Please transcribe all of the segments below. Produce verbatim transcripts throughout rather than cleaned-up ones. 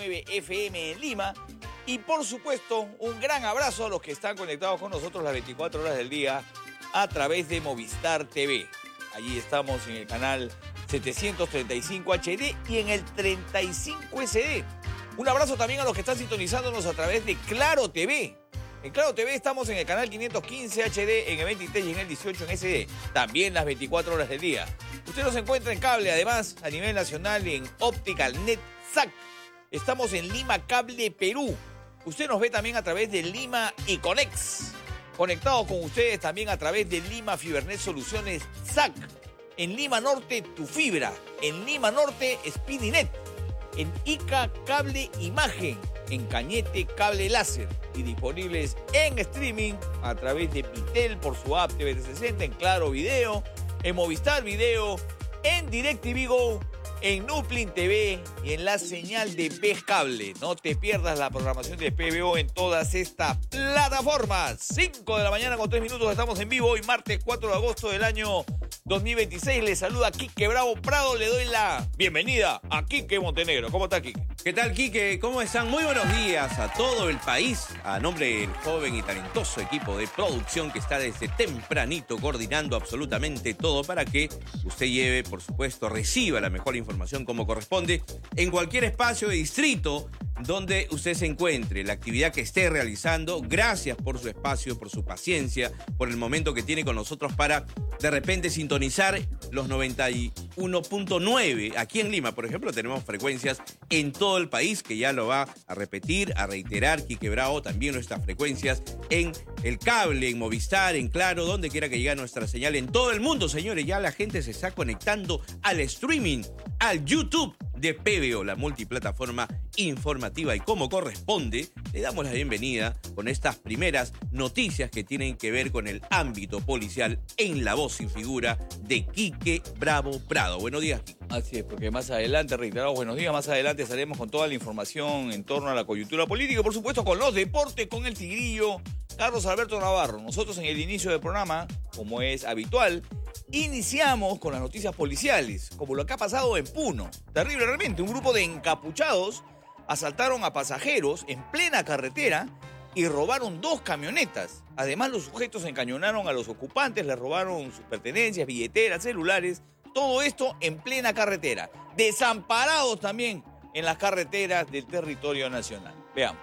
nueve F M en Lima. Y por supuesto, un gran abrazo a los que están conectados con nosotros las veinticuatro horas del día a través de Movistar T V. Allí estamos en el canal setecientos treinta y cinco H D y en el treinta y cinco S D. Un abrazo también a los que están sintonizándonos a través de Claro T V. En Claro T V estamos en el canal quinientos quince H D, en el veintitrés y en el dieciocho en S D. También las veinticuatro horas del día. Usted nos encuentra en cable, además, a nivel nacional en Optical Net S A C. Estamos en Lima Cable Perú. Usted nos ve también a través de Lima Iconex. Conectados con ustedes también a través de Lima Fibernet Soluciones S A C. En Lima Norte, Tu Fibra. En Lima Norte, Speedinet. En Ica Cable Imagen. En Cañete Cable Láser. Y disponibles en streaming a través de Pitel por su app T V trescientos sesenta, en Claro Video, en Movistar Video, en DirecTV Go, en Nuplin T V y en la señal de P E S Cable. No te pierdas la programación de P B O en todas estas plataformas. cinco de la mañana con tres minutos, estamos en vivo hoy, martes cuatro de agosto del año dos mil veintiséis. Les saluda Quique Bravo Prado. Le doy la bienvenida a Quique Montenegro. ¿Cómo está, Quique? ¿Qué tal, Quique? ¿Cómo están? Muy buenos días a todo el país. A nombre del joven y talentoso equipo de producción que está desde tempranito coordinando absolutamente todo para que usted lleve, por supuesto, reciba la mejor información como corresponde en cualquier espacio de distrito donde usted se encuentre, la actividad que esté realizando. Gracias por su espacio, por su paciencia, por el momento que tiene con nosotros para de repente sintonizar los noventa y uno punto nueve. Aquí en Lima, por ejemplo, tenemos frecuencias en todo el país, que ya lo va a repetir, a reiterar Quique Bravo, también nuestras frecuencias en el cable, en Movistar, en Claro, donde quiera que llegue nuestra señal en todo el mundo, señores. Ya la gente se está conectando al streaming, al YouTube de P B O, la multiplataforma informativa, y como corresponde, le damos la bienvenida con estas primeras noticias que tienen que ver con el ámbito policial en la voz y figura de Quique Bravo Prado. Buenos días, Quique. Así es, porque más adelante, reiterado, buenos días, más adelante estaremos con toda la información en torno a la coyuntura política y por supuesto con los deportes, con el Tigrillo, Carlos Alberto Navarro. Nosotros en el inicio del programa, como es habitual, iniciamos con las noticias policiales, como lo que ha pasado en Puno. Terrible realmente, un grupo de encapuchados asaltaron a pasajeros en plena carretera y robaron dos camionetas. Además, los sujetos encañonaron a los ocupantes, les robaron sus pertenencias, billeteras, celulares, todo esto en plena carretera. Desamparados también en las carreteras del territorio nacional. Veamos.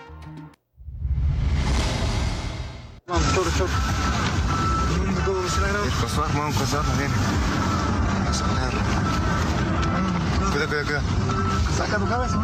Cuidado, cuidado, cuidado. Saca tu cabeza.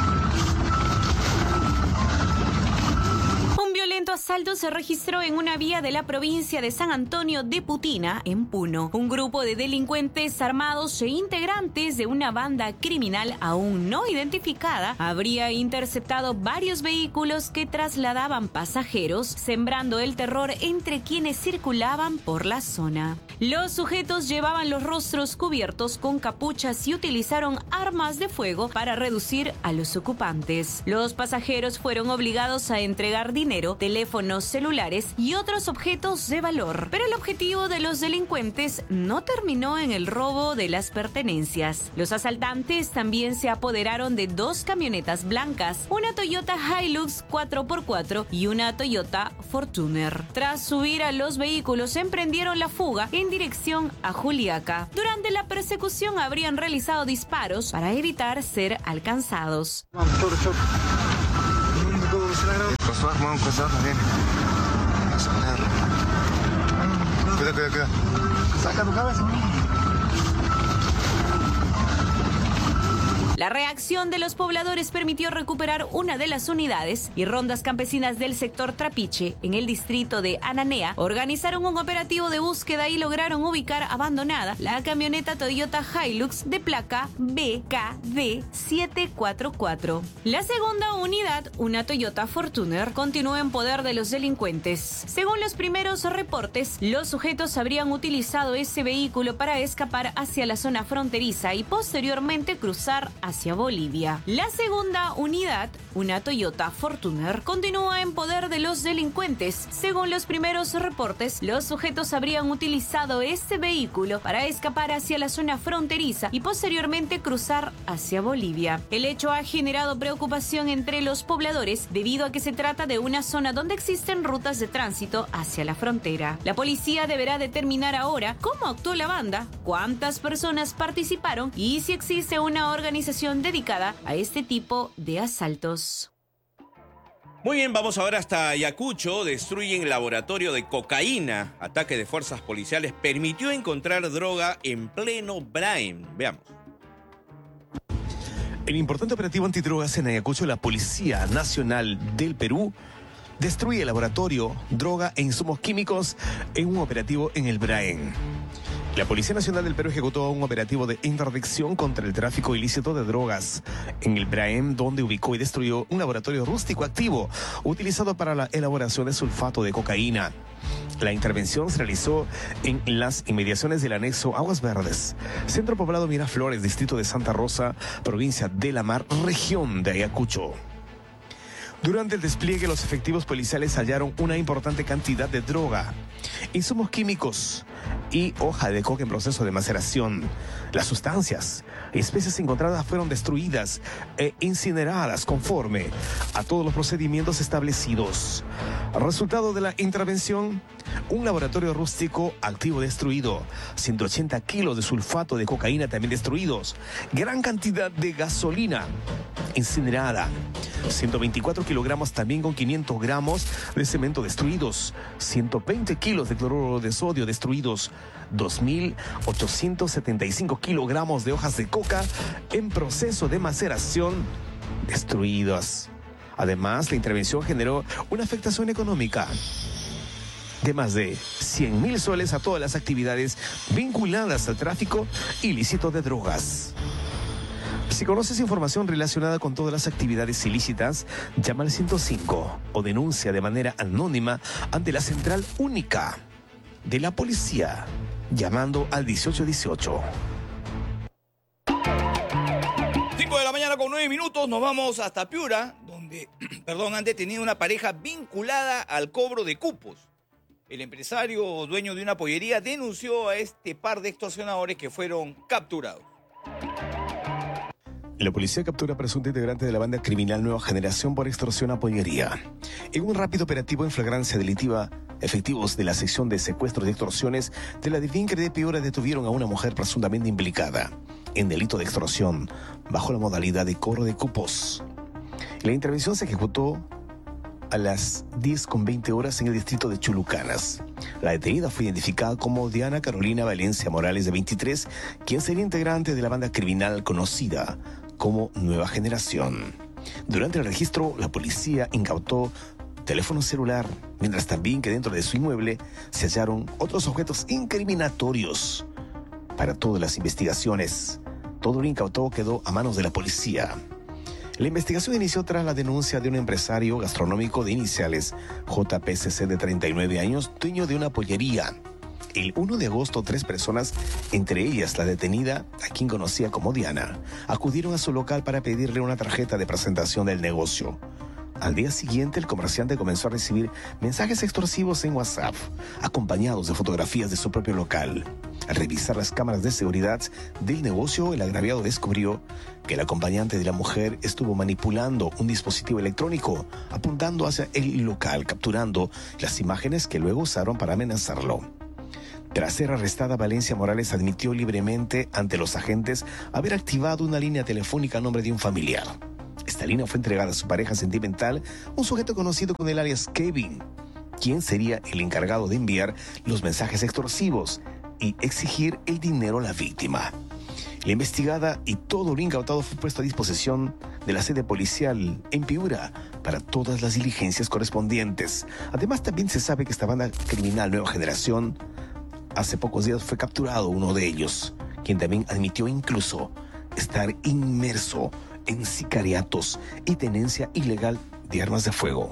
Un violento asalto se registró en una vía de la provincia de San Antonio de Putina, en Puno. Un grupo de delincuentes armados e integrantes de una banda criminal aún no identificada habría interceptado varios vehículos que trasladaban pasajeros, sembrando el terror entre quienes circulaban por la zona. Los sujetos llevaban los rostros cubiertos con capuchas y utilizaron armas de fuego para reducir a los ocupantes. Los pasajeros fueron obligados a entregar dinero, teléfonos celulares y otros objetos de valor. Pero el objetivo de los delincuentes no terminó en el robo de las pertenencias. Los asaltantes también se apoderaron de dos camionetas blancas, una Toyota Hilux cuatro por cuatro y una Toyota Fortuner. Tras subir a los vehículos, emprendieron la fuga en dirección a Juliaca. Durante la persecución habrían realizado disparos para evitar ser alcanzados. Cuidado, cuidado, cuidado. Saca tu cabeza. La reacción de los pobladores permitió recuperar una de las unidades y rondas campesinas del sector Trapiche, en el distrito de Ananea, organizaron un operativo de búsqueda y lograron ubicar abandonada la camioneta Toyota Hilux de placa B K D siete cuatro cuatro. La segunda unidad, una Toyota Fortuner, continuó en poder de los delincuentes. Según los primeros reportes, los sujetos habrían utilizado ese vehículo para escapar hacia la zona fronteriza y posteriormente cruzar hacia hacia Bolivia. La segunda unidad, una Toyota Fortuner, continúa en poder de los delincuentes. Según los primeros reportes, los sujetos habrían utilizado este vehículo para escapar hacia la zona fronteriza y posteriormente cruzar hacia Bolivia. El hecho ha generado preocupación entre los pobladores debido a que se trata de una zona donde existen rutas de tránsito hacia la frontera. La policía deberá determinar ahora cómo actuó la banda, cuántas personas participaron y si existe una organización dedicada a este tipo de asaltos. Muy bien, vamos ahora hasta Ayacucho. Destruyen laboratorio de cocaína. Ataque de fuerzas policiales permitió encontrar droga en pleno Braem. Veamos. En importante operativo antidrogas en Ayacucho, la Policía Nacional del Perú destruye el laboratorio, droga e insumos químicos en un operativo en el Braem. La Policía Nacional del Perú ejecutó un operativo de interdicción contra el tráfico ilícito de drogas en el Braem, donde ubicó y destruyó un laboratorio rústico activo utilizado para la elaboración de sulfato de cocaína. La intervención se realizó en las inmediaciones del anexo Aguas Verdes, centro poblado Miraflores, distrito de Santa Rosa, provincia de La Mar, región de Ayacucho. Durante el despliegue, los efectivos policiales hallaron una importante cantidad de droga, insumos químicos y hoja de coca en proceso de maceración. Las sustancias y especies encontradas fueron destruidas e incineradas conforme a todos los procedimientos establecidos. Resultado de la intervención, un laboratorio rústico activo destruido, ciento ochenta kilos de sulfato de cocaína también destruidos, gran cantidad de gasolina incinerada, ciento veinticuatro kilogramos también con quinientos gramos de cemento destruidos, ciento veinte kilos de cloruro de sodio destruidos, dos mil ochocientos setenta y cinco kilogramos de hojas de coca en proceso de maceración destruidas. Además, la intervención generó una afectación económica de más de cien mil soles a todas las actividades vinculadas al tráfico ilícito de drogas. Si conoces información relacionada con todas las actividades ilícitas, llama al ciento cinco o denuncia de manera anónima ante la Central Única de la Policía, llamando al dieciocho dieciocho. cinco de la mañana con nueve minutos, nos vamos hasta Piura, donde perdón, han detenido una pareja vinculada al cobro de cupos. El empresario dueño de una pollería denunció a este par de extorsionadores que fueron capturados. La policía captura a presunto integrante de la banda criminal Nueva Generación por extorsión a pollería. En un rápido operativo en flagrancia delictiva, efectivos de la sección de secuestros y extorsiones de la DIVINCRE de Piura detuvieron a una mujer presuntamente implicada en delito de extorsión bajo la modalidad de cobro de cupos. La intervención se ejecutó a las diez con veinte horas en el distrito de Chulucanas. La detenida fue identificada como Diana Carolina Valencia Morales, de veintitrés, quien sería integrante de la banda criminal conocida como Nueva Generación. Durante el registro, la policía incautó teléfono celular, mientras también que dentro de su inmueble se hallaron otros objetos incriminatorios. Para todas las investigaciones, todo lo incautado quedó a manos de la policía. La investigación inició tras la denuncia de un empresario gastronómico de iniciales, J P C C, de treinta y nueve años, dueño de una pollería. El uno de agosto, tres personas, entre ellas la detenida, a quien conocía como Diana, acudieron a su local para pedirle una tarjeta de presentación del negocio. Al día siguiente, el comerciante comenzó a recibir mensajes extorsivos en WhatsApp, acompañados de fotografías de su propio local. Al revisar las cámaras de seguridad del negocio, el agraviado descubrió que el acompañante de la mujer estuvo manipulando un dispositivo electrónico, apuntando hacia el local, capturando las imágenes que luego usaron para amenazarlo. Tras ser arrestada, Valencia Morales admitió libremente ante los agentes haber activado una línea telefónica a nombre de un familiar. Esta línea fue entregada a su pareja sentimental, un sujeto conocido con el alias Kevin, quien sería el encargado de enviar los mensajes extorsivos y exigir el dinero a la víctima. La investigada y todo lo incautado fue puesto a disposición de la sede policial en Piura para todas las diligencias correspondientes. Además, también se sabe que esta banda criminal Nueva Generación, hace pocos días fue capturado uno de ellos, quien también admitió incluso estar inmerso en sicariatos y tenencia ilegal de armas de fuego.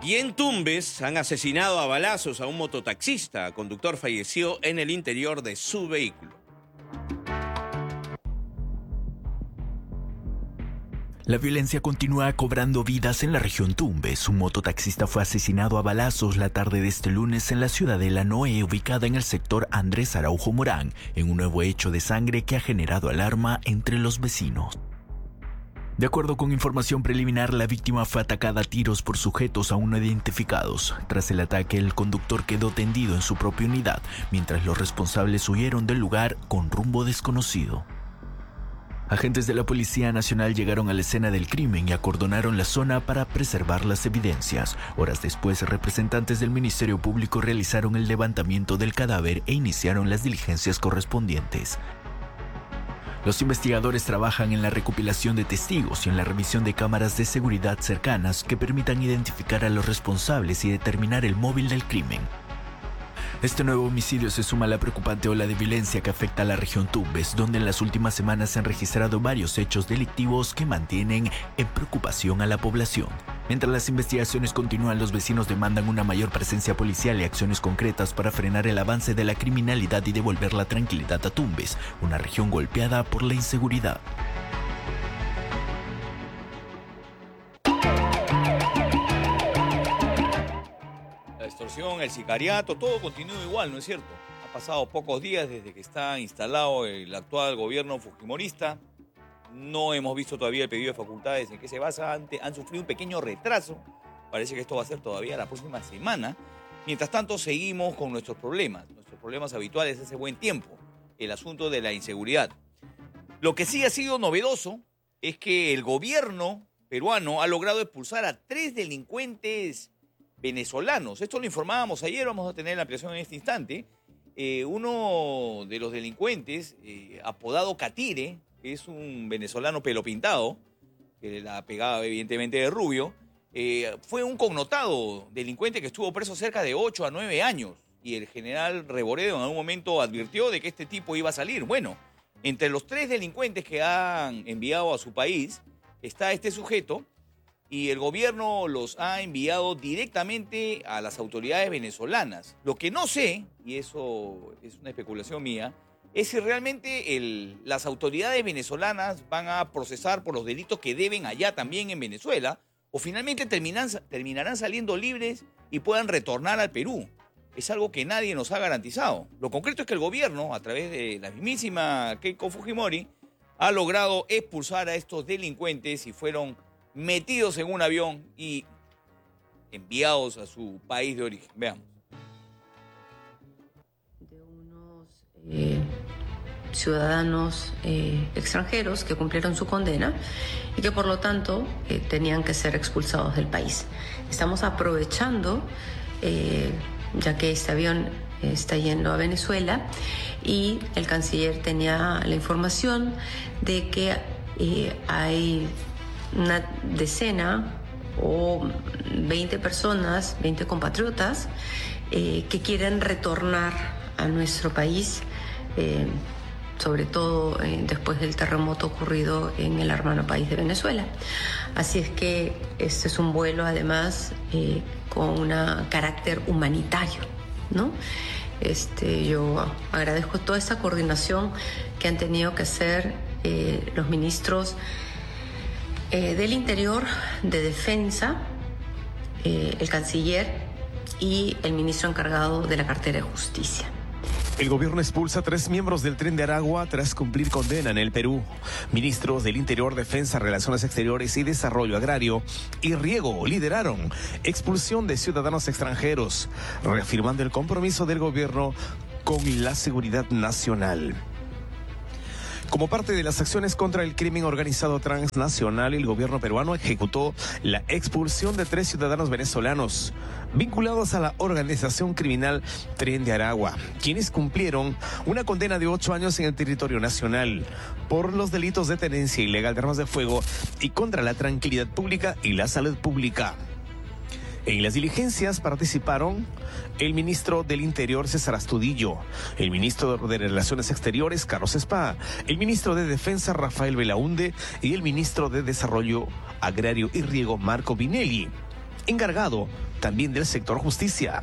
Y en Tumbes han asesinado a balazos a un mototaxista. El conductor falleció en el interior de su vehículo. La violencia continúa cobrando vidas en la región Tumbes. Un mototaxista fue asesinado a balazos la tarde de este lunes en la ciudadela Noé, ubicada en el sector Andrés Araujo Morán, en un nuevo hecho de sangre que ha generado alarma entre los vecinos. De acuerdo con información preliminar, la víctima fue atacada a tiros por sujetos aún no identificados. Tras el ataque, el conductor quedó tendido en su propia unidad, mientras los responsables huyeron del lugar con rumbo desconocido. Agentes de la Policía Nacional llegaron a la escena del crimen y acordonaron la zona para preservar las evidencias. Horas después, representantes del Ministerio Público realizaron el levantamiento del cadáver e iniciaron las diligencias correspondientes. Los investigadores trabajan en la recopilación de testigos y en la revisión de cámaras de seguridad cercanas que permitan identificar a los responsables y determinar el móvil del crimen. Este nuevo homicidio se suma a la preocupante ola de violencia que afecta a la región Tumbes, donde en las últimas semanas se han registrado varios hechos delictivos que mantienen en preocupación a la población. Mientras las investigaciones continúan, los vecinos demandan una mayor presencia policial y acciones concretas para frenar el avance de la criminalidad y devolver la tranquilidad a Tumbes, una región golpeada por la inseguridad. La extorsión, el sicariato, todo continúa igual, ¿no es cierto? Ha pasado pocos días desde que está instalado el actual gobierno fujimorista. No hemos visto todavía el pedido de facultades en qué se basa. Han sufrido un pequeño retraso. Parece que esto va a ser todavía la próxima semana. Mientras tanto, seguimos con nuestros problemas. Nuestros problemas habituales hace buen tiempo. El asunto de la inseguridad. Lo que sí ha sido novedoso es que el gobierno peruano ha logrado expulsar a tres delincuentes venezolanos. Esto lo informábamos ayer, vamos a tener la ampliación en este instante. Eh, uno de los delincuentes, eh, apodado Catire, es un venezolano pelo pintado, que la pegaba evidentemente de rubio, eh, fue un connotado delincuente que estuvo preso cerca de ocho a nueve años. Y el general Reboredo en algún momento advirtió de que este tipo iba a salir. Bueno, entre los tres delincuentes que han enviado a su país está este sujeto, y el gobierno los ha enviado directamente a las autoridades venezolanas. Lo que no sé, y eso es una especulación mía, es si realmente el, las autoridades venezolanas van a procesar por los delitos que deben allá también en Venezuela, o finalmente terminan, terminarán saliendo libres y puedan retornar al Perú. Es algo que nadie nos ha garantizado. Lo concreto es que el gobierno, a través de la mismísima Keiko Fujimori, ha logrado expulsar a estos delincuentes y fueron metidos en un avión y enviados a su país de origen. Veamos. De unos eh, ciudadanos eh, extranjeros que cumplieron su condena y que por lo tanto eh, tenían que ser expulsados del país. Estamos aprovechando, eh, ya que este avión está yendo a Venezuela y el canciller tenía la información de que eh, hay una decena o veinte personas, veinte compatriotas eh, que quieren retornar a nuestro país, eh, sobre todo eh, después del terremoto ocurrido en el hermano país de Venezuela. Así es que este es un vuelo además eh, con un carácter humanitario, ¿no? Este, yo agradezco toda esta coordinación que han tenido que hacer eh, los ministros Eh, del Interior, de Defensa, eh, el canciller y el ministro encargado de la cartera de Justicia. El gobierno expulsa a tres miembros del Tren de Aragua tras cumplir condena en el Perú. Ministros del Interior, Defensa, Relaciones Exteriores y Desarrollo Agrario y Riego lideraron expulsión de ciudadanos extranjeros, reafirmando el compromiso del gobierno con la seguridad nacional. Como parte de las acciones contra el crimen organizado transnacional, el gobierno peruano ejecutó la expulsión de tres ciudadanos venezolanos vinculados a la organización criminal Tren de Aragua, quienes cumplieron una condena de ocho años en el territorio nacional por los delitos de tenencia ilegal de armas de fuego y contra la tranquilidad pública y la salud pública. En las diligencias participaron el ministro del Interior, César Astudillo, el ministro de Relaciones Exteriores, Carlos Spa, el ministro de Defensa, Rafael Belaunde, y el ministro de Desarrollo Agrario y Riego, Marco Vinelli. encargado también del sector justicia.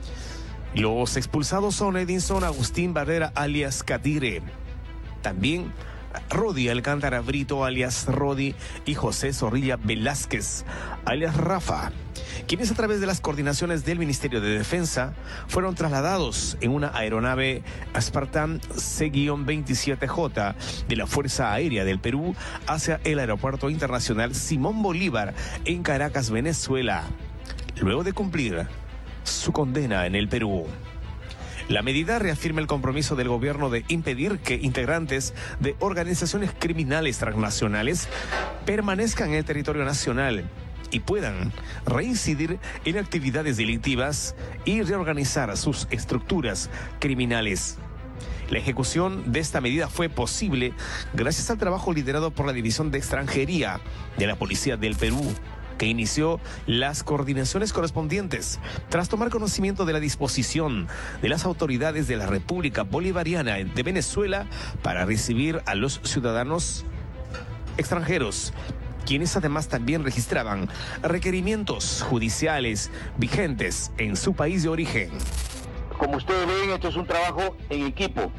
Los expulsados son Edinson Agustín Barrera alias Catire, también Rodi Alcántara Brito alias Rodi y José Zorrilla Velázquez alias Rafa, quienes a través de las coordinaciones del Ministerio de Defensa fueron trasladados en una aeronave Spartan C veintisiete J de la Fuerza Aérea del Perú hacia el Aeropuerto Internacional Simón Bolívar en Caracas, Venezuela, luego de cumplir su condena en el Perú. La medida reafirma el compromiso del gobierno de impedir que integrantes de organizaciones criminales transnacionales permanezcan en el territorio nacional y puedan reincidir en actividades delictivas y reorganizar sus estructuras criminales. La ejecución de esta medida fue posible gracias al trabajo liderado por la División de Extranjería de la Policía del Perú, que inició las coordinaciones correspondientes tras tomar conocimiento de la disposición de las autoridades de la República Bolivariana de Venezuela para recibir a los ciudadanos extranjeros, quienes además también registraban requerimientos judiciales vigentes en su país de origen. Como ustedes ven, esto es un trabajo en equipo.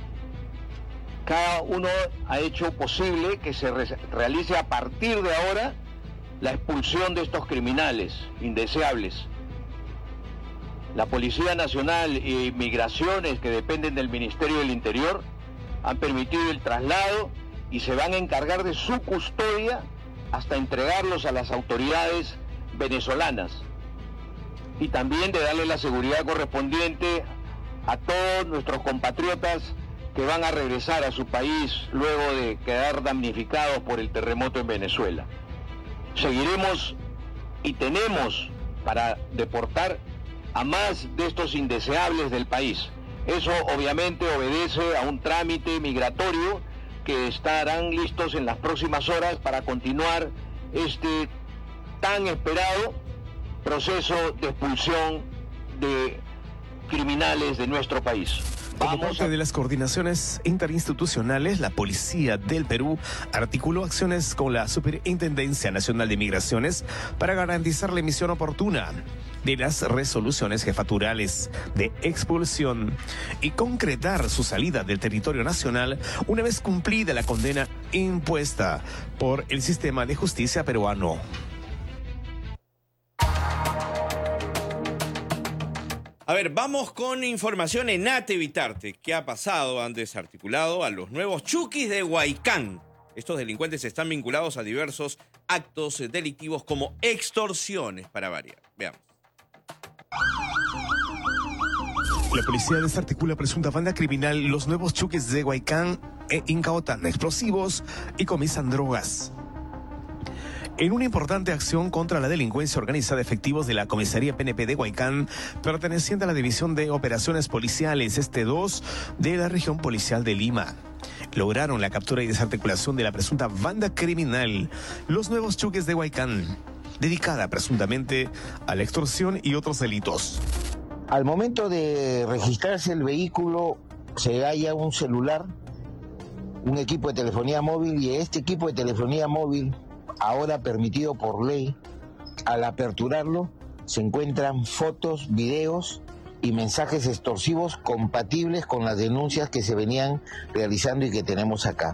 Cada uno ha hecho posible que se re- realice a partir de ahora la expulsión de estos criminales indeseables. La Policía Nacional y Migraciones, que dependen del Ministerio del Interior, han permitido el traslado y se van a encargar de su custodia hasta entregarlos a las autoridades venezolanas, y también de darle la seguridad correspondiente a todos nuestros compatriotas que van a regresar a su país luego de quedar damnificados por el terremoto en Venezuela. Seguiremos y tenemos para deportar a más de estos indeseables del país. Eso obviamente obedece a un trámite migratorio que estarán listos en las próximas horas para continuar este tan esperado proceso de expulsión de criminales de nuestro país. Como parte de las coordinaciones interinstitucionales, la Policía del Perú articuló acciones con la Superintendencia Nacional de Migraciones para garantizar la emisión oportuna de las resoluciones jefaturales de expulsión y concretar su salida del territorio nacional una vez cumplida la condena impuesta por el sistema de justicia peruano. A ver, vamos con información en Ate Vitarte. ¿Qué ha pasado? Han desarticulado a los nuevos Chukis de Huaycán. Estos delincuentes están vinculados a diversos actos delictivos como extorsiones, para variar. Veamos. La policía desarticula presunta banda criminal Los Nuevos Chukis de Huaycán e incautan explosivos y comisan drogas. En una importante acción contra la delincuencia organizada, efectivos de la Comisaría P N P de Huaycán, perteneciente a la División de Operaciones Policiales Este dos de la Región Policial de Lima, lograron la captura y desarticulación de la presunta banda criminal Los Nuevos Chukis de Huaycán, dedicada presuntamente a la extorsión y otros delitos. Al momento de registrarse el vehículo, se halla un celular, un equipo de telefonía móvil, y este equipo de telefonía móvil, ahora permitido por ley, al aperturarlo se encuentran fotos, videos y mensajes extorsivos compatibles con las denuncias que se venían realizando y que tenemos acá.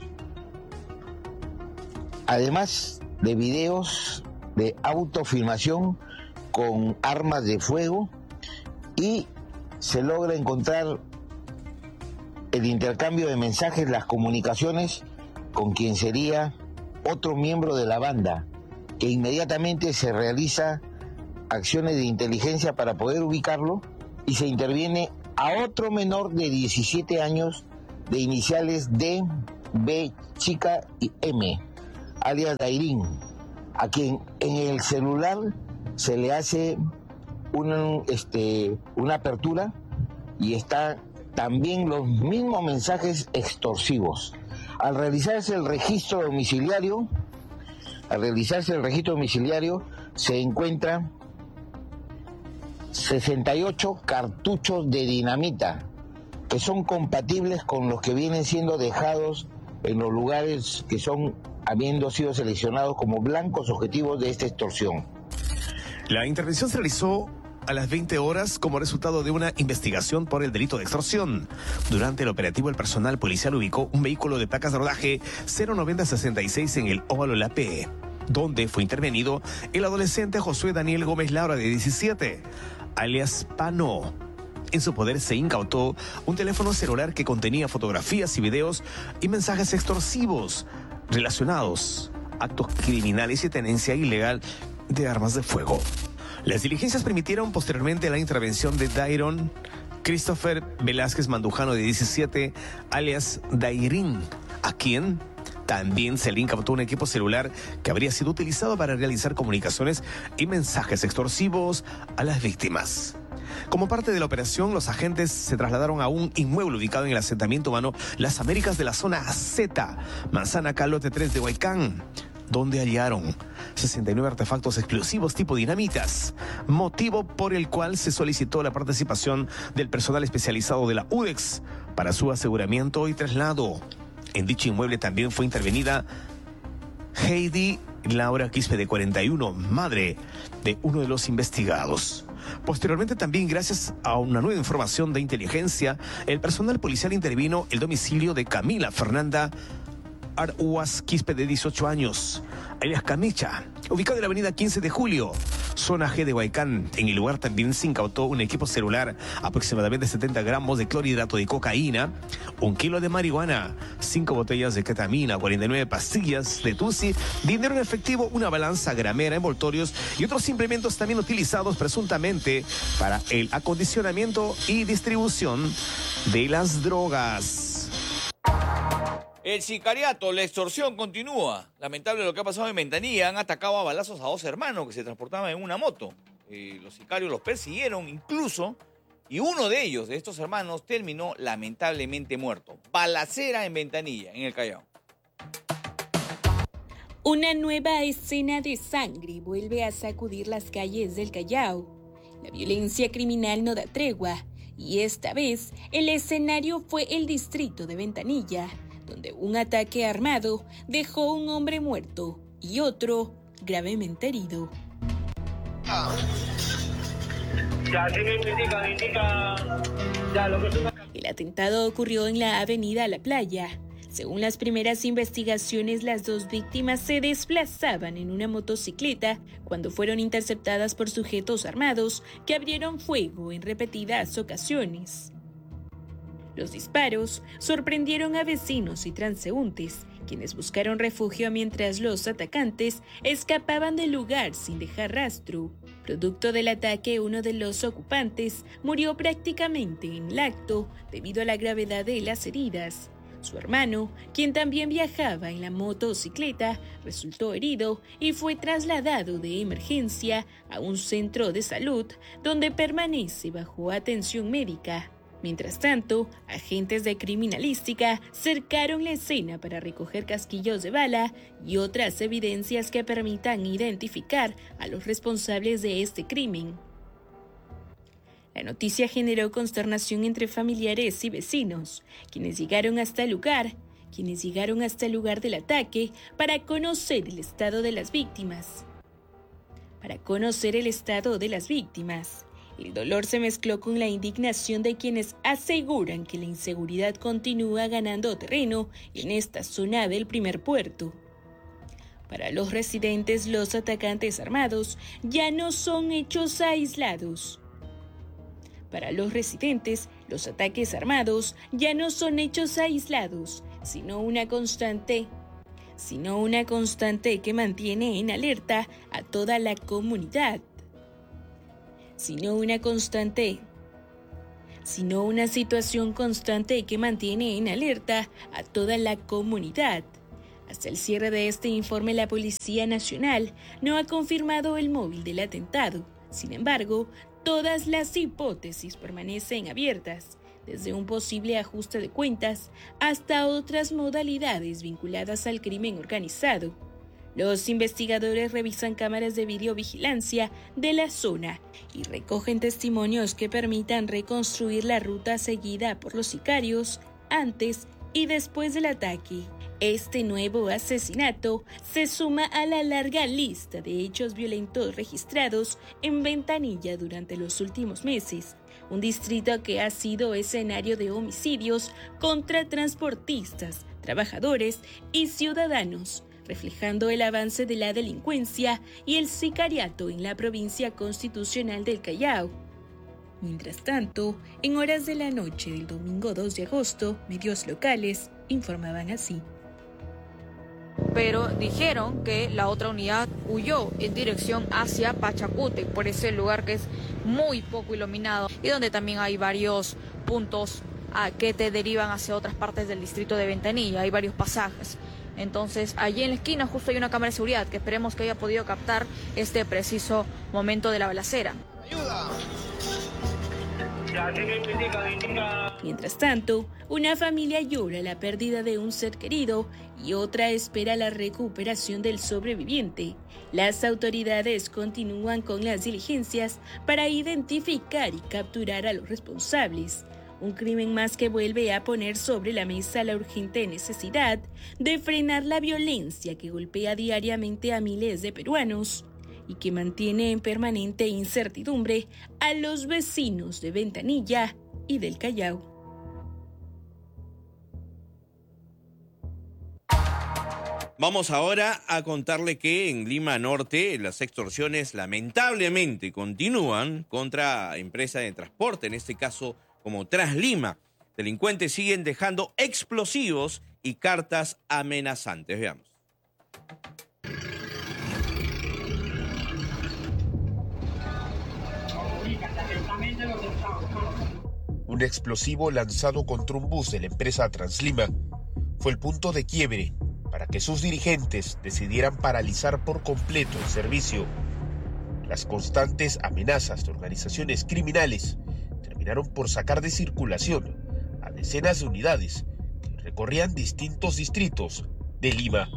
Además de videos de autofilmación con armas de fuego, y se logra encontrar el intercambio de mensajes, las comunicaciones con quien sería otro miembro de la banda, que inmediatamente se realiza acciones de inteligencia para poder ubicarlo y se interviene a otro menor de diecisiete años de iniciales D, B, chica y M, alias Dairín, a quien en el celular se le hace una, este, una apertura y está también los mismos mensajes extorsivos. Al realizarse el registro domiciliario, al realizarse el registro domiciliario, se encuentran sesenta y ocho cartuchos de dinamita que son compatibles con los que vienen siendo dejados en los lugares que son habiendo sido seleccionados como blancos objetivos de esta extorsión. La intervención se realizó a las veinte horas como resultado de una investigación por el delito de extorsión. Durante el operativo, el personal policial ubicó un vehículo de placas de rodaje cero noventa sesenta y seis en el Óvalo La P, donde fue intervenido el adolescente Josué Daniel Gómez Laura, de diecisiete, alias Pano. En su poder se incautó un teléfono celular que contenía fotografías y videos y mensajes extorsivos relacionados a actos criminales y tenencia ilegal de armas de fuego. Las diligencias permitieron posteriormente la intervención de Dairon Christopher Velázquez Mandujano, de diecisiete, alias Dairín, a quien también se le incautó un equipo celular que habría sido utilizado para realizar comunicaciones y mensajes extorsivos a las víctimas. Como parte de la operación, los agentes se trasladaron a un inmueble ubicado en el asentamiento humano Las Américas de la zona Z, Manzana Calote tres de Huaycán, donde hallaron sesenta y nueve artefactos explosivos tipo dinamitas, motivo por el cual se solicitó la participación del personal especializado de la U D E X para su aseguramiento y traslado. En dicho inmueble también fue intervenida Heidi Laura Quispe, de cuarenta y uno, madre de uno de los investigados. Posteriormente, también gracias a una nueva información de inteligencia, el personal policial intervino el domicilio de Camila Fernanda Arhuas Quispe, de dieciocho años, alias Camicha, ubicado en la avenida quince de julio, zona G de Huaycán. En el lugar también se incautó un equipo celular, aproximadamente setenta gramos de clorhidrato de cocaína, un kilo de marihuana, cinco botellas de ketamina, cuarenta y nueve pastillas de tusi, dinero en efectivo, una balanza gramera, envoltorios y otros implementos también utilizados presuntamente para el acondicionamiento y distribución de las drogas. El sicariato, la extorsión continúa. Lamentable lo que ha pasado en Ventanilla. Han atacado a balazos a dos hermanos que se transportaban en una moto. Eh, los sicarios los persiguieron incluso, y uno de ellos, de estos hermanos, terminó lamentablemente muerto. Balacera en Ventanilla, en el Callao. Una nueva escena de sangre vuelve a sacudir las calles del Callao. La violencia criminal no da tregua, y esta vez el escenario fue el distrito de Ventanilla, donde un ataque armado dejó un hombre muerto y otro gravemente herido. El atentado ocurrió en la avenida La Playa. Según las primeras investigaciones, las dos víctimas se desplazaban en una motocicleta cuando fueron interceptadas por sujetos armados que abrieron fuego en repetidas ocasiones. Los disparos sorprendieron a vecinos y transeúntes, quienes buscaron refugio mientras los atacantes escapaban del lugar sin dejar rastro. Producto del ataque, uno de los ocupantes murió prácticamente en el acto debido a la gravedad de las heridas. Su hermano, quien también viajaba en la motocicleta, resultó herido y fue trasladado de emergencia a un centro de salud donde permanece bajo atención médica. Mientras tanto, agentes de criminalística cercaron la escena para recoger casquillos de bala y otras evidencias que permitan identificar a los responsables de este crimen. La noticia generó consternación entre familiares y vecinos, quienes llegaron hasta el lugar, quienes llegaron hasta el lugar del ataque para conocer el estado de las víctimas. Para conocer el estado de las víctimas. El dolor se mezcló con la indignación de quienes aseguran que la inseguridad continúa ganando terreno en esta zona del primer puerto. Para los residentes, los atacantes armados ya no son hechos aislados. Para los residentes, los ataques armados ya no son hechos aislados, sino una constante, sino una constante que mantiene en alerta a toda la comunidad. Sino una constante, sino una situación constante que mantiene en alerta a toda la comunidad. Hasta el cierre de este informe, la Policía Nacional no ha confirmado el móvil del atentado. Sin embargo, todas las hipótesis permanecen abiertas, desde un posible ajuste de cuentas hasta otras modalidades vinculadas al crimen organizado. Los investigadores revisan cámaras de videovigilancia de la zona y recogen testimonios que permitan reconstruir la ruta seguida por los sicarios antes y después del ataque. Este nuevo asesinato se suma a la larga lista de hechos violentos registrados en Ventanilla durante los últimos meses, un distrito que ha sido escenario de homicidios contra transportistas, trabajadores y ciudadanos, reflejando el avance de la delincuencia y el sicariato en la provincia constitucional del Callao. Mientras tanto, en horas de la noche del domingo dos de agosto, medios locales informaban así. Pero dijeron que la otra unidad huyó en dirección hacia Pachacútec, por ese lugar que es muy poco iluminado y donde también hay varios puntos a que te derivan hacia otras partes del distrito de Ventanilla, hay varios pasajes. Entonces, allí en la esquina justo hay una cámara de seguridad que esperemos que haya podido captar este preciso momento de la balacera. ¡Ayuda! Mientras tanto, una familia llora la pérdida de un ser querido y otra espera la recuperación del sobreviviente. Las autoridades continúan con las diligencias para identificar y capturar a los responsables. Un crimen más que vuelve a poner sobre la mesa la urgente necesidad de frenar la violencia que golpea diariamente a miles de peruanos y que mantiene en permanente incertidumbre a los vecinos de Ventanilla y del Callao. Vamos ahora a contarle que en Lima Norte las extorsiones lamentablemente continúan contra empresas de transporte, en este caso como Translima. Delincuentes siguen dejando explosivos y cartas amenazantes. Veamos. Un explosivo lanzado contra un bus de la empresa Translima fue el punto de quiebre para que sus dirigentes decidieran paralizar por completo el servicio. Las constantes amenazas de organizaciones criminales terminaron por sacar de circulación a decenas de unidades que recorrían distintos distritos de Lima.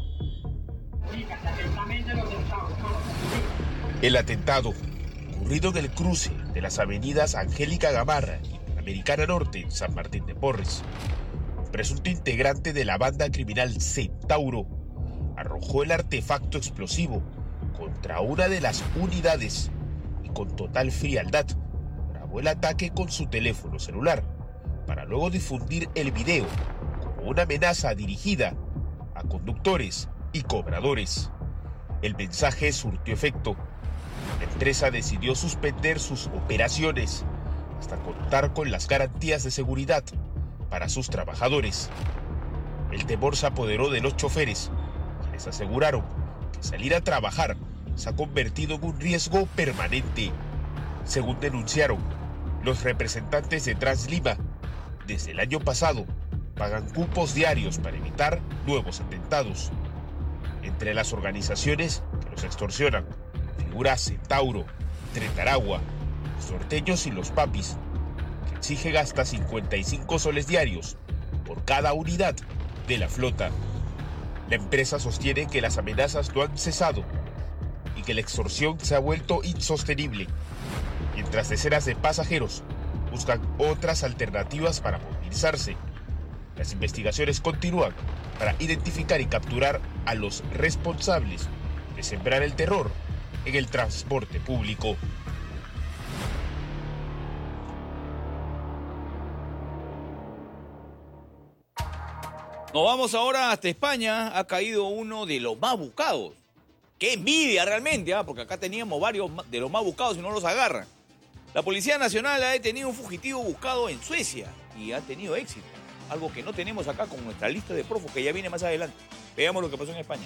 El atentado, ocurrido en el cruce de las avenidas Angélica Gamarra y Americana Norte en San Martín de Porres, un presunto integrante de la banda criminal Centauro arrojó el artefacto explosivo contra una de las unidades y con total frialdad grabó el ataque con su teléfono celular para luego difundir el video como una amenaza dirigida a conductores y cobradores. El mensaje surtió efecto. La empresa decidió suspender sus operaciones hasta contar con las garantías de seguridad para sus trabajadores. El temor se apoderó de los choferes, quienes aseguraron que salir a trabajar se ha convertido en un riesgo permanente. Según denunciaron, los representantes de Translima, desde el año pasado, pagan cupos diarios para evitar nuevos atentados. Entre las organizaciones que los extorsionan figura Centauro, Tretaragua, Los Norteños y Los Papis, que exigen hasta cincuenta y cinco soles diarios por cada unidad de la flota. La empresa sostiene que las amenazas no han cesado y que la extorsión se ha vuelto insostenible, mientras decenas de pasajeros buscan otras alternativas para movilizarse. Las investigaciones continúan para identificar y capturar a los responsables de sembrar el terror en el transporte público. Nos vamos ahora hasta España. Ha caído uno de los más buscados. ¡Qué envidia realmente! ¿eh? Porque acá teníamos varios de los más buscados y no los agarran. La Policía Nacional ha detenido un fugitivo buscado en Suecia y ha tenido éxito. Algo que no tenemos acá con nuestra lista de prófugos, que ya viene más adelante. Veamos lo que pasó en España.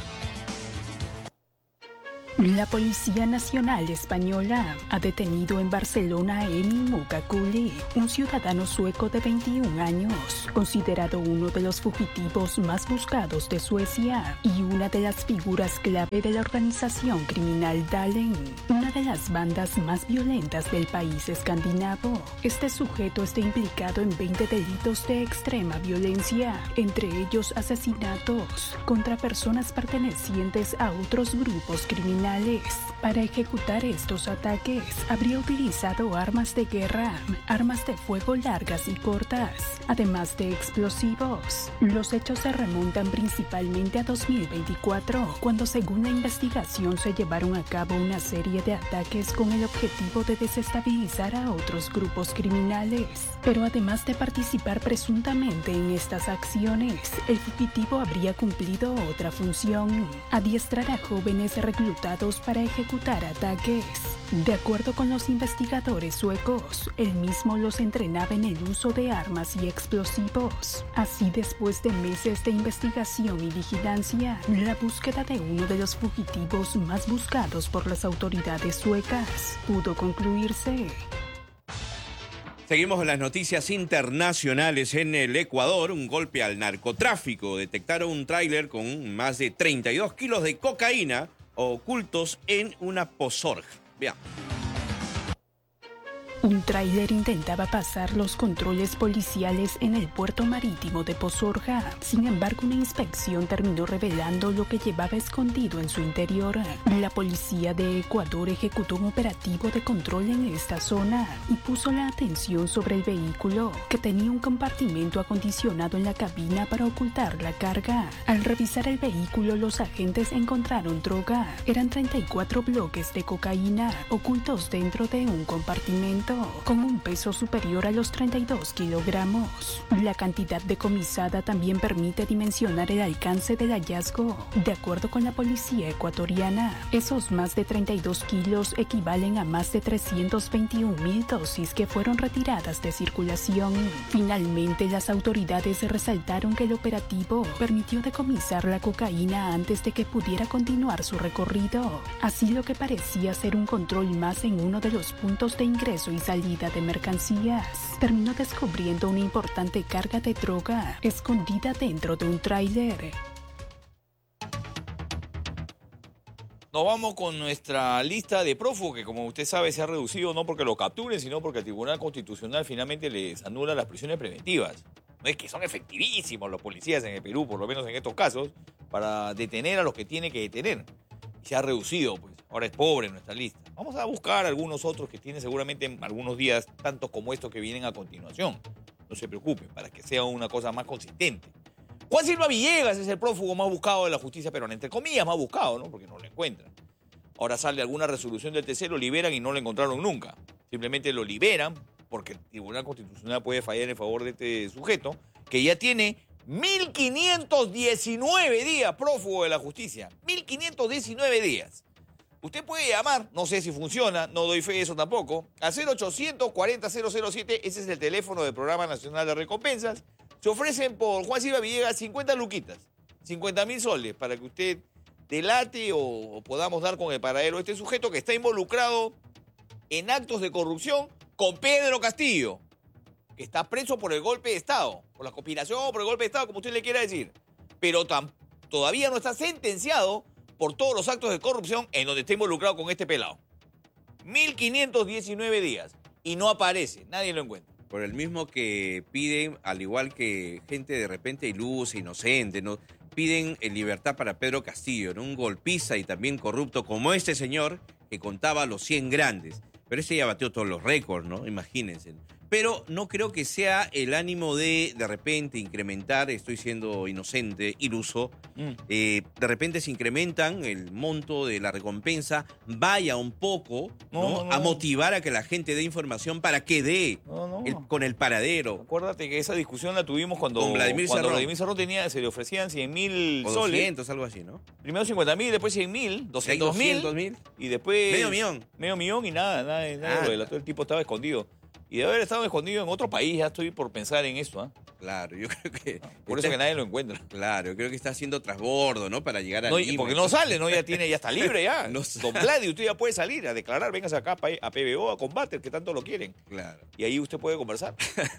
La Policía Nacional Española ha detenido en Barcelona a Emil Mukakuli, un ciudadano sueco de veintiún años, considerado uno de los fugitivos más buscados de Suecia y una de las figuras clave de la organización criminal Dalen, una una de las bandas más violentas del país escandinavo. Este sujeto está implicado en veinte delitos de extrema violencia, entre ellos asesinatos contra personas pertenecientes a otros grupos criminales. Para ejecutar estos ataques, habría utilizado armas de guerra, armas de fuego largas y cortas, además de explosivos. Los hechos se remontan principalmente a dos mil veinticuatro, cuando según la investigación se llevaron a cabo una serie de ataques con el objetivo de desestabilizar a otros grupos criminales. Pero además de participar presuntamente en estas acciones, el fugitivo habría cumplido otra función: adiestrar a jóvenes reclutados para ejecutar ataques. De acuerdo con los investigadores suecos, él mismo los entrenaba en el uso de armas y explosivos. Así, después de meses de investigación y vigilancia, la búsqueda de uno de los fugitivos más buscados por las autoridades suecas pudo concluirse. Seguimos con las noticias internacionales. En el Ecuador, un golpe al narcotráfico. Detectaron un tráiler con más de treinta y dos kilos de cocaína ocultos en una pozorja. Veamos. Un tráiler intentaba pasar los controles policiales en el puerto marítimo de Pozorja. Sin embargo, una inspección terminó revelando lo que llevaba escondido en su interior. La policía de Ecuador ejecutó un operativo de control en esta zona y puso la atención sobre el vehículo, que tenía un compartimento acondicionado en la cabina para ocultar la carga. Al revisar el vehículo, los agentes encontraron droga. Eran treinta y cuatro bloques de cocaína ocultos dentro de un compartimento, con un peso superior a los treinta y dos kilogramos. La cantidad decomisada también permite dimensionar el alcance del hallazgo. De acuerdo con la policía ecuatoriana, esos más de treinta y dos kilos equivalen a más de trescientas veintiún mil dosis que fueron retiradas de circulación. Finalmente, las autoridades resaltaron que el operativo permitió decomisar la cocaína antes de que pudiera continuar su recorrido. Así, lo que parecía ser un control más en uno de los puntos de ingreso y salida de mercancías terminó descubriendo una importante carga de droga escondida dentro de un tráiler. Nos vamos con nuestra lista de prófugos, que como usted sabe se ha reducido no porque lo capturen, sino porque el Tribunal Constitucional finalmente les anula las prisiones preventivas. No es que son efectivísimos los policías en el Perú, por lo menos en estos casos, para detener a los que tiene que detener. Y se ha reducido, pues. Ahora es pobre nuestra lista. Vamos a buscar algunos otros que tienen seguramente algunos días, tantos como estos que vienen a continuación. No se preocupen, para que sea una cosa más consistente. Juan Silva Villegas es el prófugo más buscado de la justicia peruana. Entre comillas, más buscado, ¿no? Porque no lo encuentran. Ahora sale alguna resolución del T C, lo liberan y no lo encontraron nunca. Simplemente lo liberan porque el Tribunal Constitucional puede fallar en favor de este sujeto, que ya tiene mil quinientos diecinueve días prófugo de la justicia. mil quinientos diecinueve días. Usted puede llamar, no sé si funciona, no doy fe de eso tampoco, a cero ochocientos cuarenta cero cero siete, ese es el teléfono del Programa Nacional de Recompensas. Se ofrecen por Juan Silva Villegas cincuenta luquitas, cincuenta mil soles, para que usted delate o, o podamos dar con el paradero de este sujeto que está involucrado en actos de corrupción con Pedro Castillo, que está preso por el golpe de Estado, por la conspiración o por el golpe de Estado, como usted le quiera decir, pero tam, todavía no está sentenciado por todos los actos de corrupción en donde está involucrado con este pelado. mil quinientos diecinueve días y no aparece, nadie lo encuentra. Por el mismo que piden, al igual que gente de repente ilusa, inocente, ¿no? Piden libertad para Pedro Castillo, ¿no? Un golpiza y también corrupto como este señor que contaba los cien grandes. Pero ese ya batió todos los récords, ¿no? Imagínense. Pero no creo que sea el ánimo de, de repente, incrementar, estoy siendo inocente, iluso, mm. eh, de repente se incrementan el monto de la recompensa, vaya un poco, no, ¿no? No, no. a motivar a que la gente dé información para que dé no, no. El, con el paradero. Acuérdate que esa discusión la tuvimos cuando, con Vladimir cuando Cerrón. Vladimir Cerrón tenía, se le ofrecían cien mil soles. doscientos, algo así, ¿no? Primero cincuenta mil, después cien mil, doscientos mil. Y después... Medio millón. Medio millón y nada, nada, nada. Ah, el tipo estaba escondido. Y de haber estado escondido en otro país, ya estoy por pensar en esto, ¿eh? Claro, yo creo que... No, por está, eso que nadie lo encuentra. Claro, yo creo que está haciendo trasbordo, ¿no? Para llegar a no, Lima. Porque no sale, ¿no? Ya tiene, ya está libre ya. No Don Vladi, usted ya puede salir a declarar, véngase acá a P B O, a Combater, que tanto lo quieren. Claro. Y ahí usted puede conversar.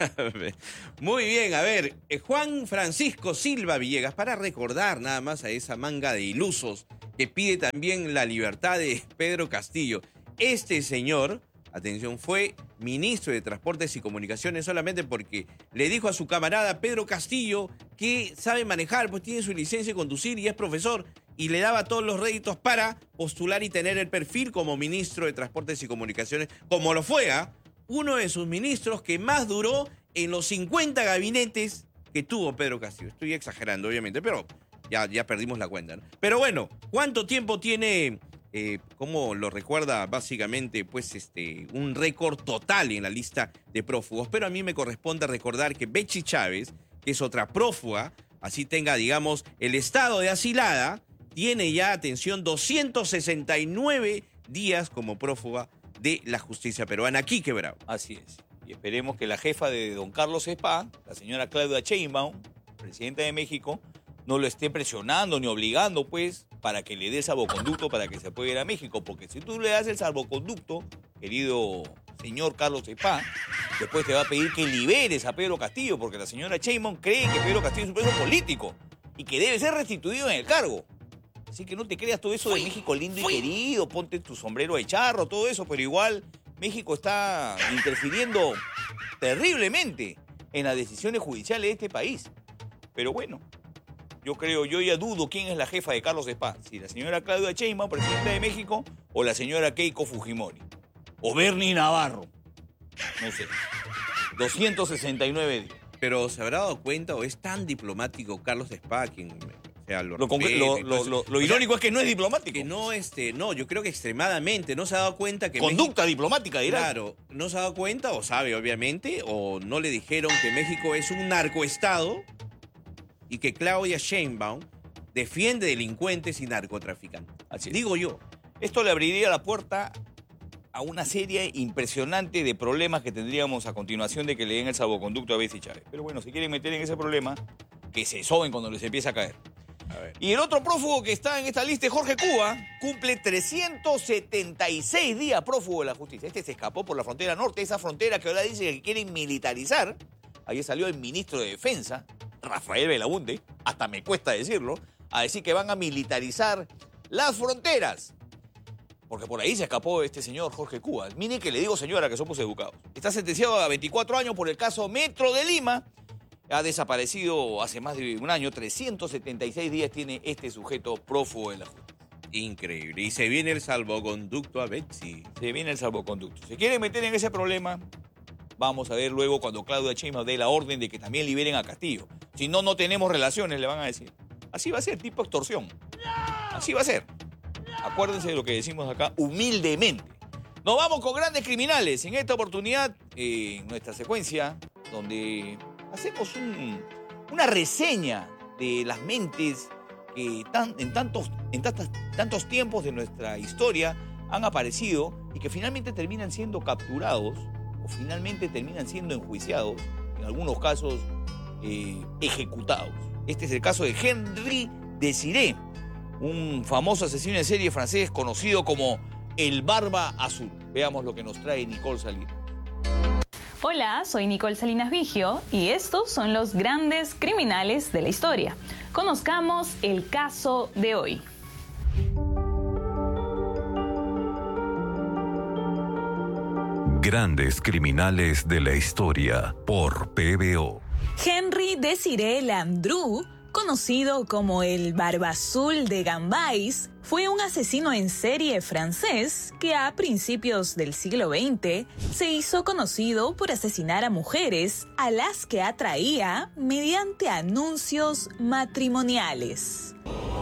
Muy bien, a ver, Juan Francisco Silva Villegas, para recordar nada más a esa manga de ilusos que pide también la libertad de Pedro Castillo. este señor, atención, fue ministro de Transportes y Comunicaciones solamente porque le dijo a su camarada Pedro Castillo que sabe manejar, pues tiene su licencia de conducir y es profesor, y le daba todos los réditos para postular y tener el perfil como ministro de Transportes y Comunicaciones, como lo fue, ¿eh? uno de sus ministros que más duró en los cincuenta gabinetes que tuvo Pedro Castillo. Estoy exagerando, obviamente, pero ya, ya perdimos la cuenta, ¿no? Pero bueno, ¿cuánto tiempo tiene, eh, cómo lo recuerda básicamente, pues este, un récord total en la lista de prófugos? Pero a mí me corresponde recordar que Betsy Chávez, que es otra prófuga, así tenga, digamos, el estado de asilada, tiene ya, atención, doscientos sesenta y nueve días como prófuga de la justicia peruana. Quique Bravo. Así es. Y esperemos que la jefa de don Carlos Spa, la señora Claudia Sheinbaum, presidenta de México, no lo esté presionando ni obligando, pues, para que le dé el salvoconducto para que se pueda ir a México. Porque si tú le das el salvoconducto, querido señor Carlos Spa, después te va a pedir que liberes a Pedro Castillo, porque la señora Sheinbaum cree que Pedro Castillo es un preso político y que debe ser restituido en el cargo. Así que no te creas todo eso de México lindo y querido, ponte tu sombrero de charro, todo eso, pero igual México está interfiriendo terriblemente en las decisiones judiciales de este país. Pero bueno, yo creo, yo ya dudo quién es la jefa de Carlos Spa, si la señora Claudia Sheinbaum, presidenta de México, o la señora Keiko Fujimori, o Bernie Navarro, no sé, doscientos sesenta y nueve días. Pero ¿se habrá dado cuenta o es tan diplomático Carlos Spa quien... Lo, lo, lo, lo, lo, lo irónico es que no es diplomático. Que no, este, no, yo creo que extremadamente no se ha dado cuenta que Conducta México, diplomática, dirá. Claro, no se ha dado cuenta, o sabe, obviamente, o no le dijeron que México es un narcoestado y que Claudia Sheinbaum defiende delincuentes y narcotraficantes. Así es. Digo yo. Esto le abriría la puerta a una serie impresionante de problemas que tendríamos a continuación de que le den el salvoconducto a Betsy Chávez. Pero bueno, si quieren meter en ese problema, que se soben cuando les empieza a caer. A ver. Y el otro prófugo que está en esta lista es Jorge Cuba, cumple trescientos setenta y seis días prófugo de la justicia. Este se escapó por la frontera norte, esa frontera que ahora dice que quieren militarizar. Ahí salió el ministro de Defensa, Rafael Belaunde, hasta me cuesta decirlo, a decir que van a militarizar las fronteras. Porque por ahí se escapó este señor Jorge Cuba. Miren que le digo señora que somos educados. Está sentenciado a veinticuatro años por el caso Metro de Lima. Ha desaparecido hace más de un año, trescientos setenta y seis días tiene este sujeto prófugo de la justicia. Increíble. Y se viene el salvoconducto a Betsy. Se viene el salvoconducto. ¿Se quieren meter en ese problema? Vamos a ver luego cuando Claudia Sheinbaum dé la orden de que también liberen a Castillo. Si no, no tenemos relaciones, le van a decir. Así va a ser, tipo extorsión. Así va a ser. Acuérdense de lo que decimos acá humildemente. Nos vamos con grandes criminales. En esta oportunidad, eh, en nuestra secuencia, donde hacemos un, una reseña de las mentes que tan, en, tantos, en tantos, tantos tiempos de nuestra historia han aparecido y que finalmente terminan siendo capturados o finalmente terminan siendo enjuiciados, en algunos casos eh, ejecutados. Este es el caso de Henry Desiré, un famoso asesino en serie francés conocido como el Barba Azul. Veamos lo que nos trae Nicole Salinas. Hola, soy Nicole Salinas Vigio y estos son los grandes criminales de la historia. Conozcamos el caso de hoy. Grandes criminales de la historia por P B O. Henry Desiré Landru, conocido como el Barba Azul de Gambais, fue un asesino en serie francés que a principios del siglo veinte se hizo conocido por asesinar a mujeres a las que atraía mediante anuncios matrimoniales.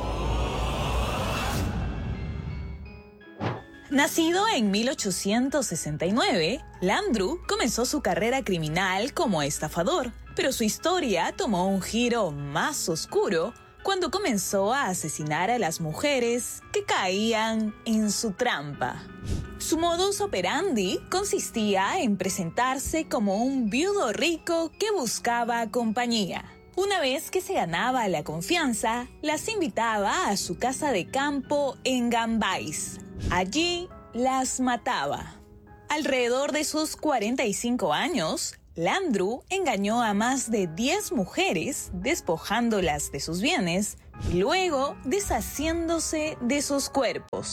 Nacido en mil ochocientos sesenta y nueve, Landru comenzó su carrera criminal como estafador, pero su historia tomó un giro más oscuro cuando comenzó a asesinar a las mujeres que caían en su trampa. Su modus operandi consistía en presentarse como un viudo rico que buscaba compañía. Una vez que se ganaba la confianza, las invitaba a su casa de campo en Gambais. Allí las mataba. Alrededor de sus cuarenta y cinco años, Landru engañó a más de diez mujeres, despojándolas de sus bienes y luego deshaciéndose de sus cuerpos.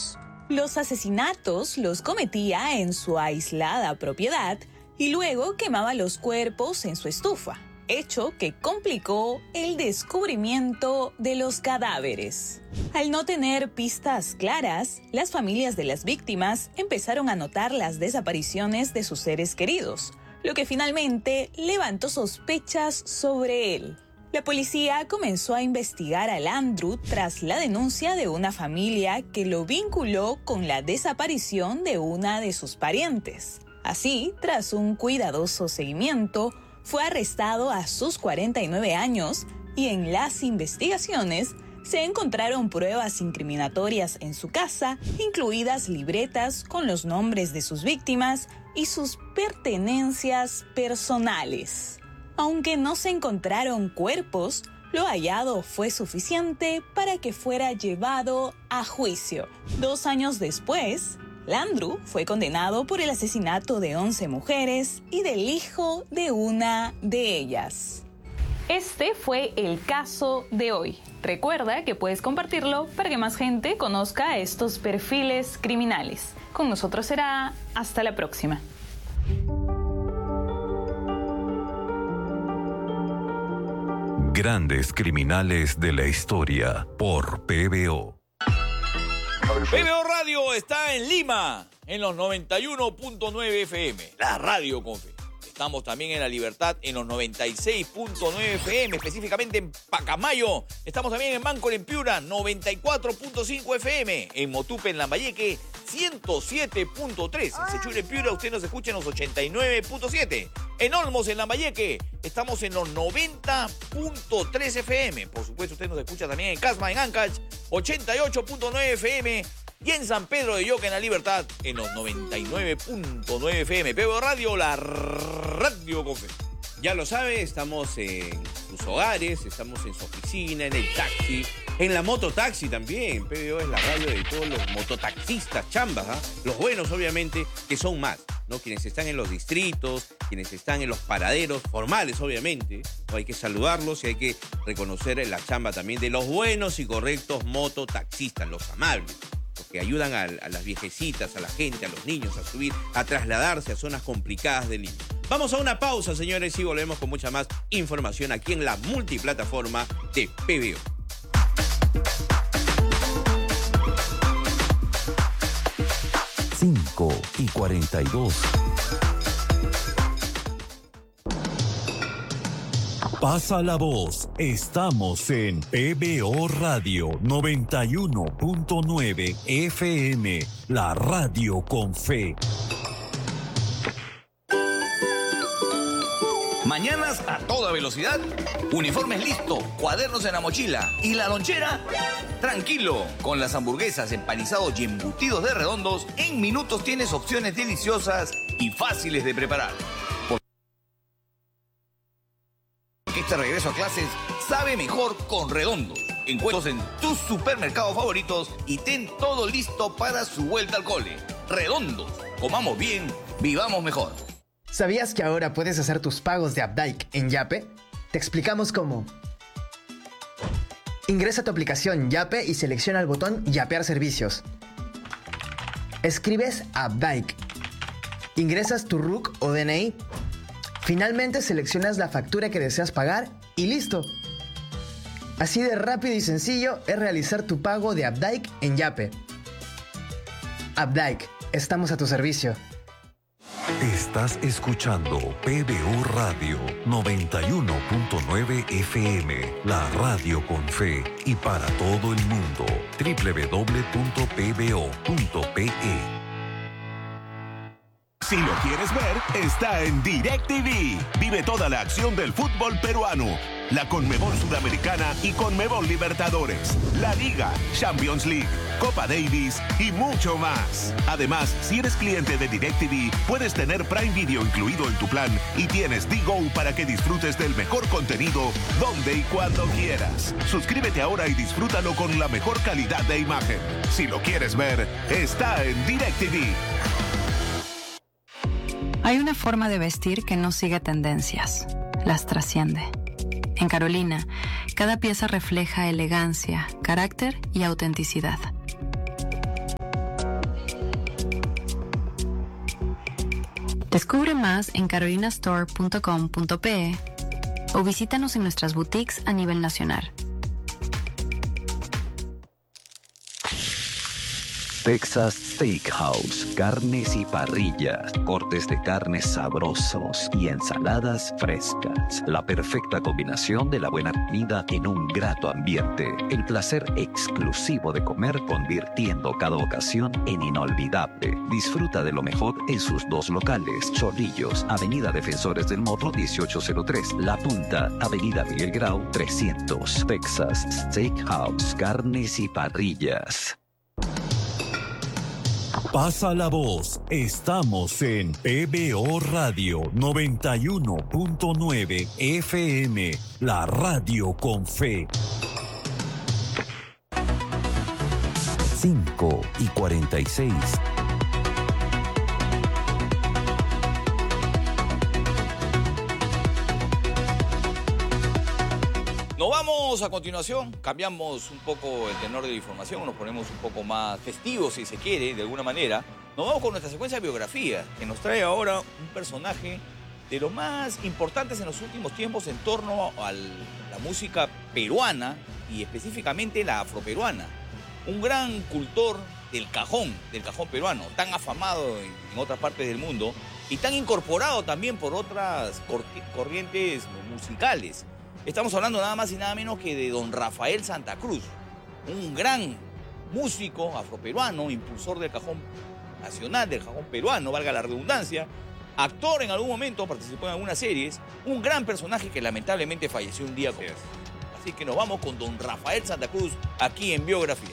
Los asesinatos los cometía en su aislada propiedad y luego quemaba los cuerpos en su estufa, hecho que complicó el descubrimiento de los cadáveres. Al no tener pistas claras, las familias de las víctimas empezaron a notar las desapariciones de sus seres queridos, lo que finalmente levantó sospechas sobre él. La policía comenzó a investigar a Landru tras la denuncia de una familia que lo vinculó con la desaparición de una de sus parientes. Así, tras un cuidadoso seguimiento, fue arrestado a sus cuarenta y nueve años y en las investigaciones se encontraron pruebas incriminatorias en su casa, incluidas libretas con los nombres de sus víctimas y sus pertenencias personales. Aunque no se encontraron cuerpos, lo hallado fue suficiente para que fuera llevado a juicio. Dos años después, Landru fue condenado por el asesinato de once mujeres y del hijo de una de ellas. Este fue el caso de hoy. Recuerda que puedes compartirlo para que más gente conozca estos perfiles criminales. Con nosotros será hasta la próxima. Grandes criminales de la historia por P B O. P B O Radio está en Lima, en los noventa y uno punto nueve F M, la radio con fe. Estamos también en La Libertad, en los noventa y seis punto nueve F M, específicamente en Pacamayo. Estamos también en Manco, en Piura, noventa y cuatro punto cinco F M. En Motupe, en Lambayeque, ciento siete punto tres. En Sechura, en Piura, usted nos escucha en los ochenta y nueve punto siete. En Olmos, en Lambayeque, estamos en los noventa punto tres F M. Por supuesto, usted nos escucha también en Casma, en Ancash, ochenta y ocho punto nueve F M. Y en San Pedro de Yoca, en La Libertad, en los noventa y nueve punto nueve F M. P B O Radio, la radio con fe. Ya lo sabe, estamos en sus hogares, estamos en su oficina, en el taxi, en la mototaxi también. P B O es la radio de todos los mototaxistas, chambas, ¿eh? Los buenos, obviamente, que son más, ¿no? Quienes están en los distritos, quienes están en los paraderos formales, obviamente. ¿No? Hay que saludarlos y hay que reconocer la chamba también de los buenos y correctos mototaxistas, los amables. Los que ayudan a, a las viejecitas, a la gente, a los niños a subir, a trasladarse a zonas complicadas de Lima. Vamos a una pausa, señores, y volvemos con mucha más información aquí en la multiplataforma de P B O. cinco y cuarenta y dos. Pasa la voz. Estamos en P B O Radio noventa y uno punto nueve F M, la radio con fe. Mañanas a toda velocidad, uniformes listos, cuadernos en la mochila y la lonchera. Tranquilo, con las hamburguesas, empanizados y embutidos de Redondos, en minutos tienes opciones deliciosas y fáciles de preparar. Porque este regreso a clases sabe mejor con Redondos. Encuentros en tus supermercados favoritos y ten todo listo para su vuelta al cole. Redondos, comamos bien, vivamos mejor. ¿Sabías que ahora puedes hacer tus pagos de Updike en Yape? Te explicamos cómo. Ingresa a tu aplicación Yape y selecciona el botón Yapear servicios. Escribes Updike. Ingresas tu R U C o D N I. Finalmente seleccionas la factura que deseas pagar y listo. Así de rápido y sencillo es realizar tu pago de Updike en Yape. Updike, estamos a tu servicio. Estás escuchando P B O Radio noventa y uno punto nueve F M, la radio con fe y para todo el mundo. doble u doble u doble u punto p b o punto p e. Si lo quieres ver, está en DirecTV. Vive toda la acción del fútbol peruano, la Conmebol Sudamericana y Conmebol Libertadores, la Liga, Champions League, Copa Davis y mucho más. Además, si eres cliente de DirecTV, puedes tener Prime Video incluido en tu plan y tienes D-Go para que disfrutes del mejor contenido donde y cuando quieras. Suscríbete ahora y disfrútalo con la mejor calidad de imagen. Si lo quieres ver, está en DirecTV. Hay una forma de vestir que no sigue tendencias, las trasciende. En Carolina, cada pieza refleja elegancia, carácter y autenticidad. Descubre más en carolinastore punto com punto pe o visítanos en nuestras boutiques a nivel nacional. Texas Steakhouse, carnes y parrillas, cortes de carnes sabrosos y ensaladas frescas. La perfecta combinación de la buena comida en un grato ambiente. El placer exclusivo de comer convirtiendo cada ocasión en inolvidable. Disfruta de lo mejor en sus dos locales. Chorrillos, Avenida Defensores del Morro dieciocho cero tres. La Punta, Avenida Miguel Grau trescientos. Texas Steakhouse, carnes y parrillas. Pasa la voz, estamos en P B O Radio noventa y uno punto nueve F M, la radio con fe. cinco y cuarenta y seis. Nos vamos a continuación, cambiamos un poco el tenor de la información, nos ponemos un poco más festivos si se quiere, de alguna manera. Nos vamos con nuestra secuencia de biografía, que nos trae ahora un personaje de los más importantes en los últimos tiempos en torno a la música peruana y específicamente la afroperuana. Un gran cultor del cajón, del cajón peruano, tan afamado en, en otras partes del mundo y tan incorporado también por otras corrientes musicales. Estamos hablando nada más y nada menos que de don Rafael Santa Cruz, un gran músico afroperuano, impulsor del cajón nacional, del cajón peruano, valga la redundancia, actor en algún momento, participó en algunas series, un gran personaje que lamentablemente falleció un día como hoy. Así que nos vamos con don Rafael Santa Cruz aquí en Biografía.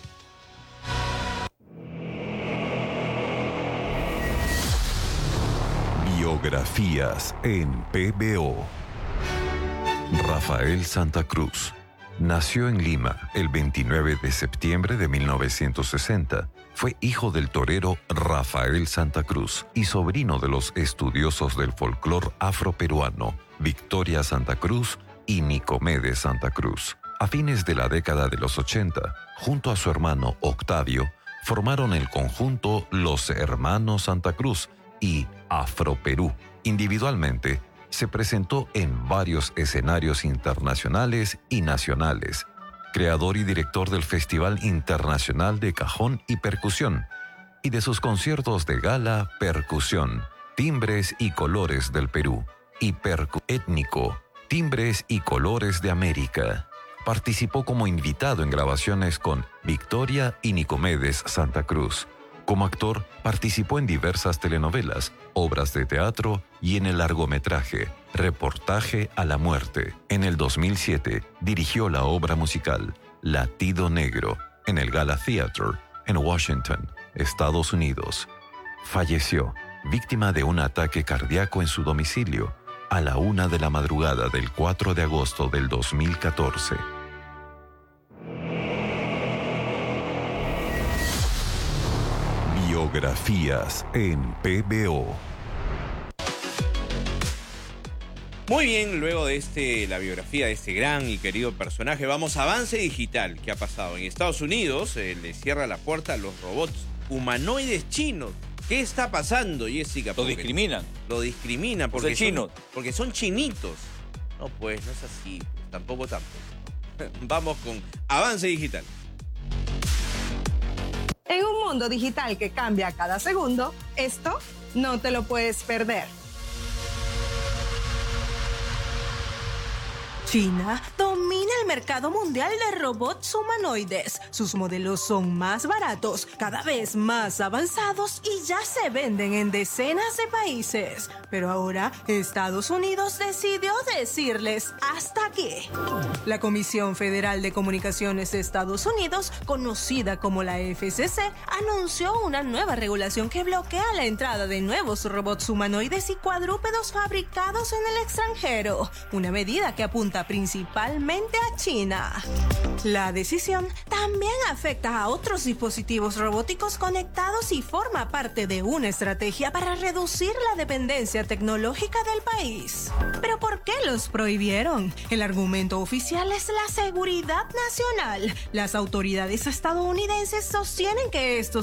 Biografías en P B O. Rafael Santa Cruz nació en Lima el veintinueve de septiembre de mil novecientos sesenta. Fue hijo del torero Rafael Santa Cruz y sobrino de los estudiosos del folclore afroperuano Victoria Santa Cruz y Nicomedes Santa Cruz. A fines de la década de los ochenta, junto a su hermano Octavio, formaron el conjunto Los Hermanos Santa Cruz y Afroperú. Individualmente, se presentó en varios escenarios internacionales y nacionales. Creador y director del Festival Internacional de Cajón y Percusión y de sus conciertos de gala Percusión, Timbres y Colores del Perú y Percu Étnico, Timbres y Colores de América. Participó como invitado en grabaciones con Victoria y Nicomedes Santa Cruz. Como actor, participó en diversas telenovelas, obras de teatro y en el largometraje Reportaje a la Muerte. En el dos mil siete, dirigió la obra musical Latido Negro en el Gala Theatre en Washington, Estados Unidos. Falleció, víctima de un ataque cardíaco en su domicilio, a la una de la madrugada del cuatro de agosto del dos mil catorce. Biografías en P B O. Muy bien, luego de este, la biografía de este gran y querido personaje, vamos a avance digital. ¿Qué ha pasado? En Estados Unidos eh, le cierra la puerta a los robots humanoides chinos. ¿Qué está pasando, Jessica? Lo discriminan. Lo discriminan porque, son chinos. porque son chinitos. No, pues, no es así. Tampoco, tampoco. Vamos con avance digital. En un mundo digital que cambia cada segundo, esto no te lo puedes perder. China domina el mercado mundial de robots humanoides. Sus modelos son más baratos, cada vez más avanzados y ya se venden en decenas de países. Pero ahora Estados Unidos decidió decirles hasta aquí. La Comisión Federal de Comunicaciones de Estados Unidos, conocida como la F C C, anunció una nueva regulación que bloquea la entrada de nuevos robots humanoides y cuadrúpedos fabricados en el extranjero. Una medida que apunta principalmente a China. La decisión también afecta a otros dispositivos robóticos conectados y forma parte de una estrategia para reducir la dependencia tecnológica del país. ¿Pero por qué los prohibieron? El argumento oficial es la seguridad nacional. Las autoridades estadounidenses sostienen que estos